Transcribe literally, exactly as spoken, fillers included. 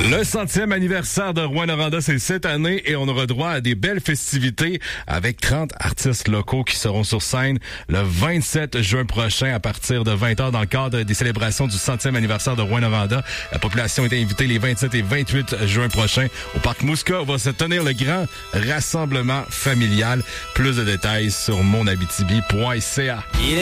Le centième anniversaire de Rouyn-Noranda, c'est cette année et on aura droit à des belles festivités avec trente artistes locaux qui seront sur scène le vingt-sept juin prochain à partir de vingt heures dans le cadre des célébrations du centième anniversaire de Rouyn-Noranda. La population est invitée les vingt-sept et vingt-huit juin prochains au Parc Muska où va se tenir le grand rassemblement familial. Plus de détails sur mon abitibi point c a.